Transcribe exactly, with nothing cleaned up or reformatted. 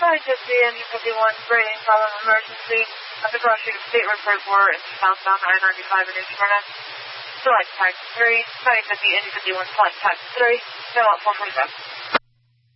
fifty, engine fifty-one, braking problem emergency. After crossing State Road forty-four and southbound I ninety-five in Smyrna. Select taxi three, County fifty, engine fifty-one, select taxi three, no out four forty-seven.